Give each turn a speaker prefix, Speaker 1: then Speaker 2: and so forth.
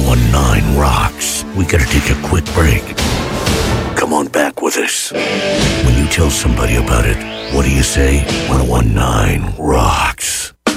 Speaker 1: 1019 rocks. We gotta take a quick break. Come on back with us. When you tell somebody about it, what do you say? 1019 rocks.